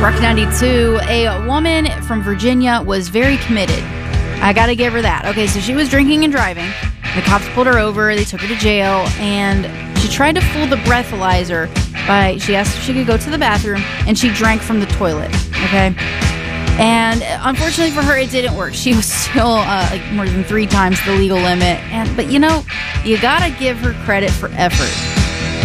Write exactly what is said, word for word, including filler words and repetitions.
Rocky ninety-two, a woman from Virginia was very committed. I gotta give her that. Okay, so she was drinking and driving. The cops pulled her over. They took her to jail, and she tried to fool the breathalyzer by, she asked if she could go to the bathroom, and she drank from the toilet, okay? And unfortunately for her, it didn't work. She was still uh, like more than three times the legal limit. And But, you know, you gotta give her credit for effort.